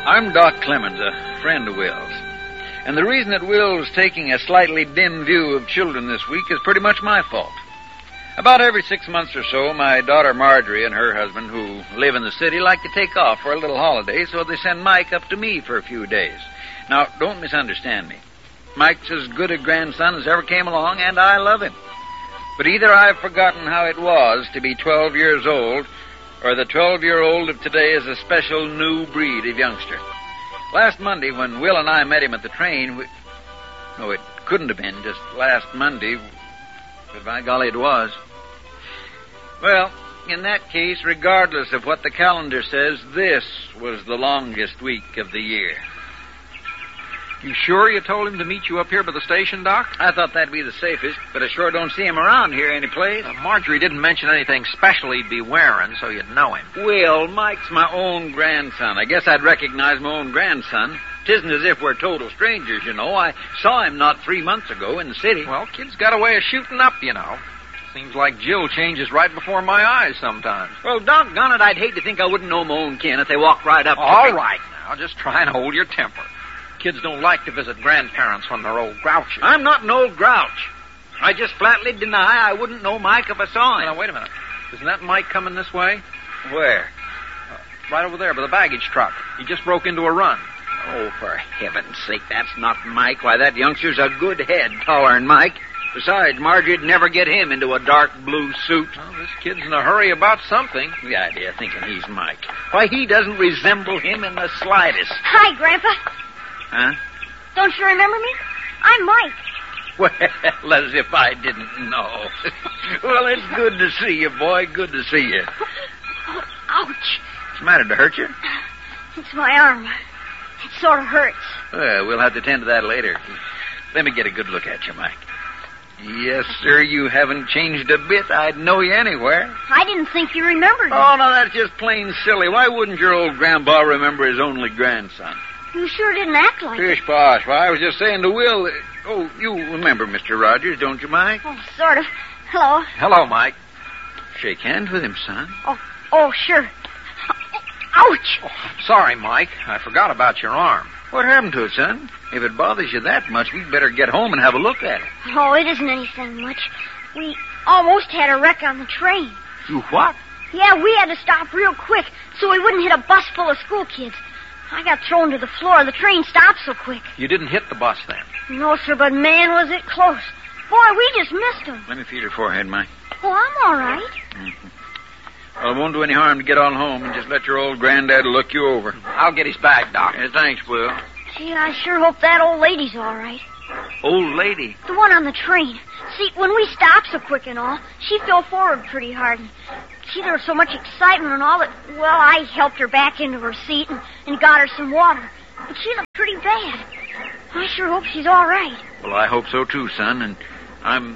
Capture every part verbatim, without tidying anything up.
I'm Doc Clemens, a friend of Will's. And the reason that Will's taking a slightly dim view of children this week is pretty much my fault. About every six months or so, my daughter Marjorie and her husband, who live in the city, like to take off for a little holiday, so they send Mike up to me for a few days. Now, don't misunderstand me. Mike's as good a grandson as ever came along, and I love him. But either I've forgotten how it was to be twelve years old, or the twelve-year-old of today is a special new breed of youngster. Last Monday, when Will and I met him at the train, we... No, it couldn't have been just last Monday, but by golly, it was. Well, in that case, regardless of what the calendar says, this was the longest week of the year. You sure you told him to meet you up here by the station, Doc? I thought that'd be the safest, but I sure don't see him around here any place. Uh, Marjorie didn't mention anything special he'd be wearing, so you'd know him. Will, Mike's my own grandson. I guess I'd recognize my own grandson. It isn't as if we're total strangers, you know. I saw him not three months ago in the city. Well, kid's got a way of shooting up, you know. Seems like Jill changes right before my eyes sometimes. Well, doggone it, I'd hate to think I wouldn't know my own kin if they walked right up to All me. right, now, just try and hold your temper. Kids don't like to visit grandparents when they're old grouchy. I'm not an old grouch. I just flatly deny I wouldn't know Mike if I saw him. Now, wait a minute. Isn't that Mike coming this way? Where? Uh, right over there by the baggage truck. He just broke into a run. Oh, for heaven's sake, that's not Mike. Why, that youngster's a good head taller than Mike. Besides, Marjorie'd never get him into a dark blue suit. Well, this kid's in a hurry about something. The idea of thinking he's Mike. Why, he doesn't resemble him in the slightest. Hi, Grandpa. Huh? Don't you remember me? I'm Mike. Well, as if I didn't know. Well, it's good to see you, boy. Good to see you. Oh, ouch. What's the matter, to hurt you? It's my arm. It sort of hurts. Well, we'll have to tend to that later. Let me get a good look at you, Mike. Yes, sir, you haven't changed a bit. I'd know you anywhere. I didn't think you remembered me. Oh, no, that's just plain silly. Why wouldn't your old grandpa remember his only grandson? You sure didn't act like it. Pish posh. Why, I was just saying to Will... That, oh, you remember Mister Rogers, don't you, Mike? Oh, sort of. Hello. Hello, Mike. Shake hands with him, son. Oh, oh, sure. Ouch! Oh, sorry, Mike. I forgot about your arm. What happened to it, son? If it bothers you that much, we'd better get home and have a look at it. Oh, it isn't anything much. We almost had a wreck on the train. You what? Yeah, we had to stop real quick so we wouldn't hit a bus full of school kids. I got thrown to the floor. The train stopped so quick. You didn't hit the bus then? No, sir, but man, was it close. Boy, we just missed him. Let me feel your forehead, Mike. Oh, I'm all right. Mm-hmm. Well, it won't do any harm to get on home and just let your old granddad look you over. I'll get his bag, Doc. Yeah, thanks, Will. Gee, I sure hope that old lady's all right. Old lady? The one on the train. See, when we stopped so quick and all, she fell forward pretty hard. And, gee, there was so much excitement and all that, well, I helped her back into her seat and, and got her some water. But she looked pretty bad. I sure hope she's all right. Well, I hope so, too, son, and I'm...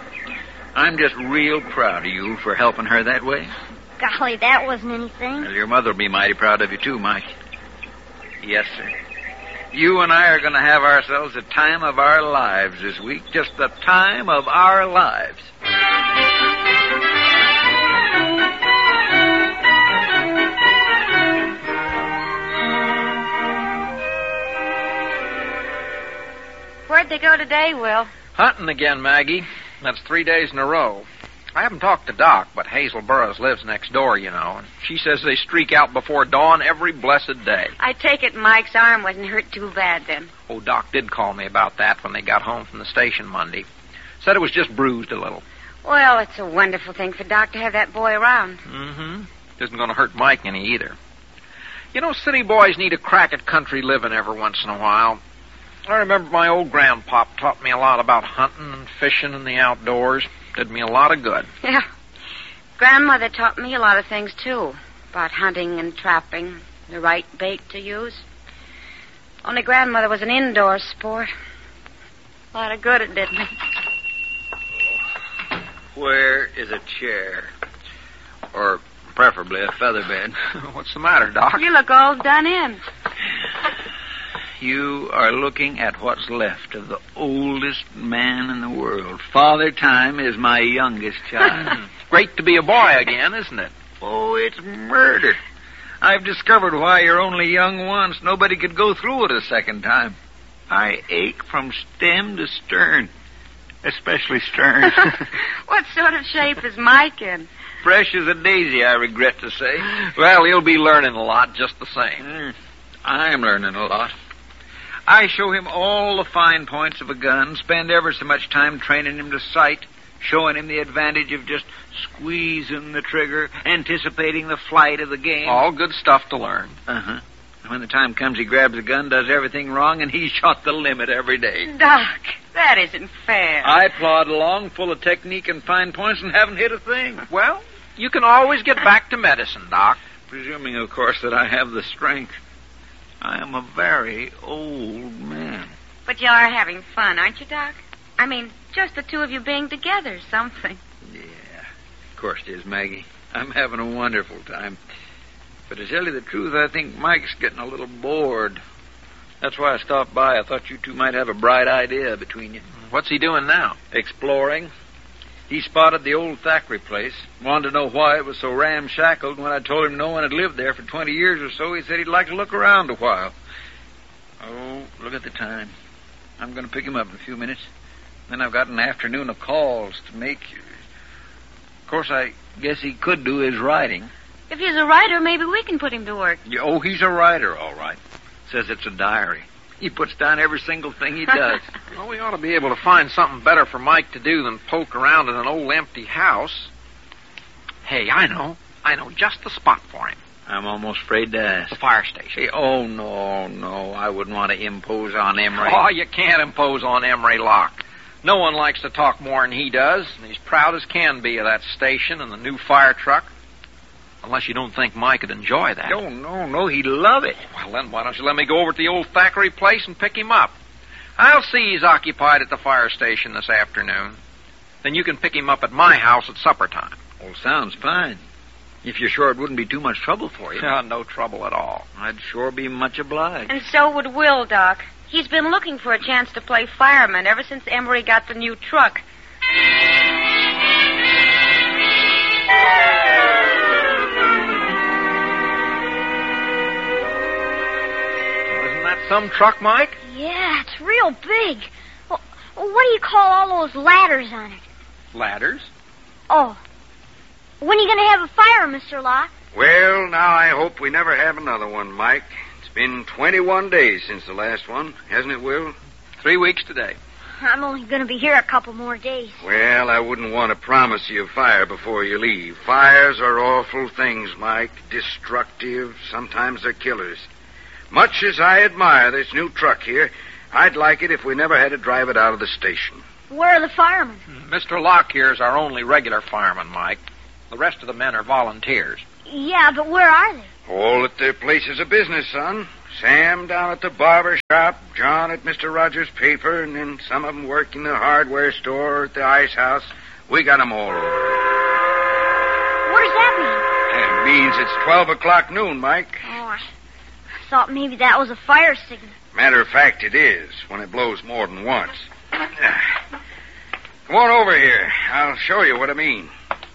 I'm just real proud of you for helping her that way. Golly, that wasn't anything. Well, your mother will be mighty proud of you, too, Mike. Yes, sir. You and I are going to have ourselves the time of our lives this week. Just the time of our lives. Where'd they go today, Will? Hunting again, Maggie. That's three days in a row. I haven't talked to Doc, but Hazel Burroughs lives next door, you know, and she says they streak out before dawn every blessed day. I take it Mike's arm wasn't hurt too bad then. Oh, Doc did call me about that when they got home from the station Monday. Said it was just bruised a little. Well, it's a wonderful thing for Doc to have that boy around. Mm-hmm. Isn't going to hurt Mike any either. You know, city boys need a crack at country living every once in a while. I remember my old grandpop taught me a lot about hunting and fishing and the outdoors. Did me a lot of good. Yeah. Grandmother taught me a lot of things, too. About hunting and trapping, the right bait to use. Only Grandmother was an indoor sport. A lot of good it did me. Where is a chair? Or preferably a feather bed. What's the matter, Doc? You look all done in. You are looking at what's left of the oldest man in the world. Father Time is my youngest child. Great to be a boy again, isn't it? Oh, it's murder. I've discovered why you're only young once. Nobody could go through it a second time. I ache from stem to stern, especially stern. What sort of shape is Mike in? Fresh as a daisy, I regret to say. Well, he'll be learning a lot just the same. Mm, I'm learning a lot. I show him all the fine points of a gun, spend ever so much time training him to sight, showing him the advantage of just squeezing the trigger, anticipating the flight of the game. All good stuff to learn. Uh-huh. When the time comes, he grabs a gun, does everything wrong, and he's shot the limit every day. Doc, that isn't fair. I plod along full of technique and fine points and haven't hit a thing. Well, you can always get back to medicine, Doc. Presuming, of course, that I have the strength. I am a very old man. But you are having fun, aren't you, Doc? I mean, just the two of you being together is something. Yeah, of course it is, Maggie. I'm having a wonderful time. But to tell you the truth, I think Mike's getting a little bored. That's why I stopped by. I thought you two might have a bright idea between you. What's he doing now? Exploring. He spotted the old Thackeray place, wanted to know why it was so ramshackled. When I told him no one had lived there for twenty years or so, he said he'd like to look around a while. Oh, look at the time. I'm going to pick him up in a few minutes. Then I've got an afternoon of calls to make. Of course, I guess he could do his writing. If he's a writer, maybe we can put him to work. Yeah, oh, he's a writer, all right. Says it's a diary. He puts down every single thing he does. Well, we ought to be able to find something better for Mike to do than poke around in an old empty house. Hey, I know. I know just the spot for him. I'm almost afraid to ask. The fire station. Hey, oh, no, no. I wouldn't want to impose on Emery. Oh, you can't impose on Emery Locke. No one likes to talk more than he does, and he's proud as can be of that station and the new fire truck. Unless you don't think Mike would enjoy that. No, no, no, he'd love it. Well, then why don't you let me go over to the old Thackeray place and pick him up? I'll see he's occupied at the fire station this afternoon. Then you can pick him up at my house at supper time. Well, sounds fine. If you're sure it wouldn't be too much trouble for you. Yeah, no trouble at all. I'd sure be much obliged. And so would Will, Doc. He's been looking for a chance to play fireman ever since Emery got the new truck. Some truck, Mike? Yeah, it's real big. Well, what do you call all those ladders on it? Ladders? Oh. When are you going to have a fire, Mister Locke? Well, now I hope we never have another one, Mike. It's been twenty-one days since the last one, hasn't it, Will? Three weeks today. I'm only going to be here a couple more days. Well, I wouldn't want to promise you a fire before you leave. Fires are awful things, Mike. Destructive. Sometimes they're killers. Much as I admire this new truck here, I'd like it if we never had to drive it out of the station. Where are the firemen? Mister Locke here is our only regular fireman, Mike. The rest of the men are volunteers. Yeah, but where are they? All at their places of business, son. Sam down at the barber shop, John at Mister Rogers' paper, and then some of them work in the hardware store or at the ice house. We got 'em all over. What does that mean? It means it's twelve o'clock noon, Mike. Oh, I thought maybe that was a fire signal. Matter of fact, it is, when it blows more than once. Come on over here. I'll show you what I mean.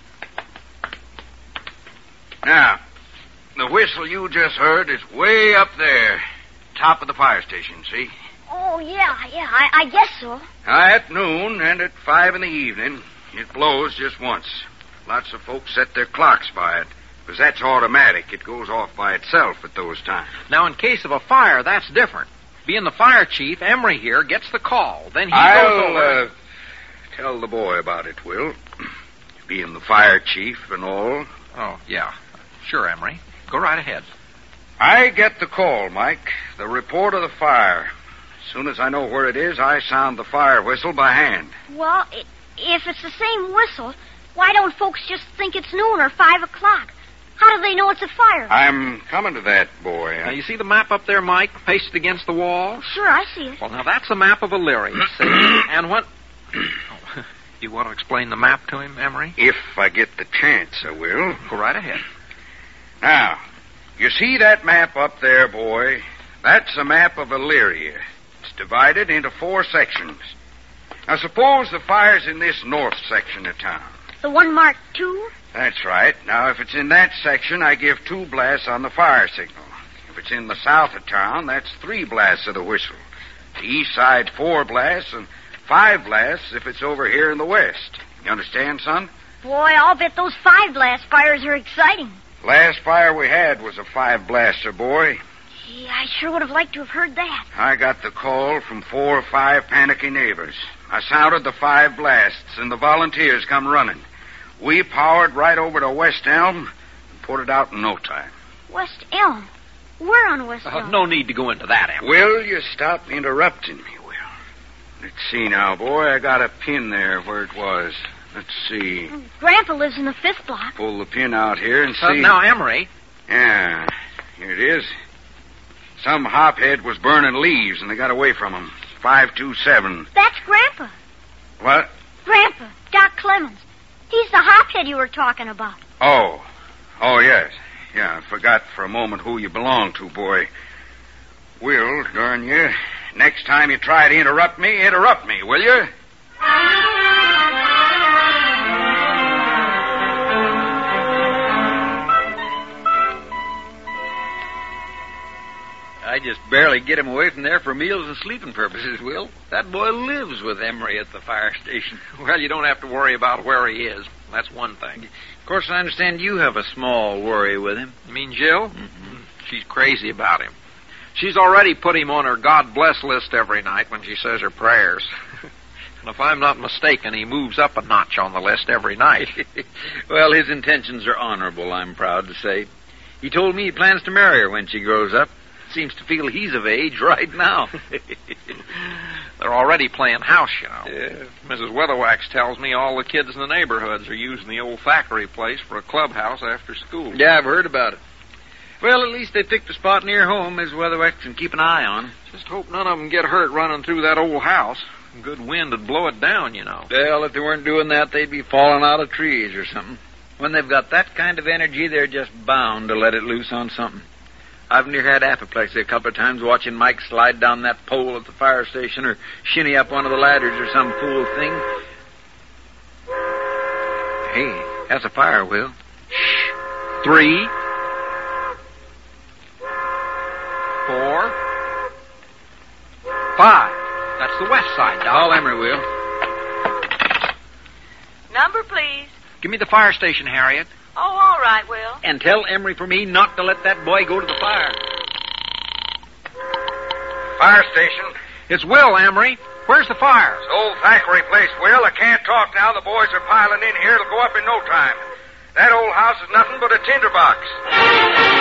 Now, the whistle you just heard is way up there, top of the fire station, see? Oh, yeah, yeah, I, I guess so. Now, at noon and at five in the evening, it blows just once. Lots of folks set their clocks by it, because that's automatic. It goes off by itself at those times. Now, in case of a fire, that's different. Being the fire chief, Emery here gets the call. Then he I'll, goes over... uh, tell the boy about it, Will. Being the fire chief and all. Oh, yeah. Sure, Emery. Go right ahead. I get the call, Mike. The report of the fire. As soon as I know where it is, I sound the fire whistle by hand. Well, it, if it's the same whistle, why don't folks just think it's noon or five o'clock? How do they know it's a fire? I'm coming to that, boy. Now, you see the map up there, Mike, pasted against the wall? Sure, I see it. Well, now, that's a map of Elyria, see? And when... Oh, you want to explain the map to him, Emery? If I get the chance, I will. Go right ahead. Now, you see that map up there, boy? That's a map of Elyria. It's divided into four sections. Now, suppose the fire's in this north section of town. The one marked two? That's right. Now, if it's in that section, I give two blasts on the fire signal. If it's in the south of town, that's three blasts of the whistle. The east side, four blasts, and five blasts if it's over here in the west. You understand, son? Boy, I'll bet those five blast fires are exciting. Last fire we had was a five-blaster, boy. Gee, I sure would have liked to have heard that. I got the call from four or five panicky neighbors. I sounded the five blasts, and the volunteers come running. We powered right over to West Elm and put it out in no time. West Elm? We're on West Uh, Elm. no need to go into that, Emery. Will you stop interrupting me, Will? Let's see now, boy. I got a pin there where it was. Let's see. Grandpa lives in the fifth block. Pull the pin out here and see. Uh, now, Emery. Yeah, here it is. Some hophead was burning leaves, and they got away from him. five two seven. That's Grandpa. What? Grandpa, Doc Clemens. He's the hophead you were talking about. Oh. Oh, yes. Yeah, I forgot for a moment who you belong to, boy. Will, darn you, next time you try to interrupt me, interrupt me, will you? I just barely get him away from there for meals and sleeping purposes, Will. That boy lives with Emery at the fire station. Well, you don't have to worry about where he is. That's one thing. Of course, I understand you have a small worry with him. You mean Jill? Mm-hmm. She's crazy about him. She's already put him on her God bless list every night when she says her prayers. And if I'm not mistaken, he moves up a notch on the list every night. Well, his intentions are honorable, I'm proud to say. He told me he plans to marry her when she grows up. Seems to feel he's of age right now. They're already playing house, you know. Yeah. Missus Weatherwax tells me all the kids in the neighborhoods are using the old Thackeray place for a clubhouse after school. Yeah, I've heard about it. Well, at least they picked a spot near home Miss Weatherwax can keep an eye on. Just hope none of them get hurt running through that old house. A good wind would blow it down, you know. Well, if they weren't doing that, they'd be falling out of trees or something. When they've got that kind of energy, they're just bound to let it loose on something. I've near had apoplexy a couple of times watching Mike slide down that pole at the fire station or shinny up one of the ladders or some fool thing. Hey, that's a fire, Will. Shh. Three. Four. Five. That's the west side, Doc. Call Emery, Will. Number, please. Give me the fire station, Harriet. Oh, all right, Will. And tell Emery for me not to let that boy go to the fire. Fire station. It's Will, Emery. Where's the fire? It's old Thackeray place, Will. I can't talk now. The boys are piling in here. It'll go up in no time. That old house is nothing but a tinderbox.